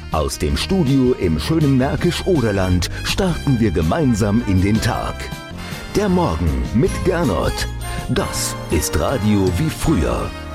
Aus dem Studio im schönen Märkisch-Oderland starten wir gemeinsam in den Tag. Der Morgen mit Gernot. Das ist Radio wie früher.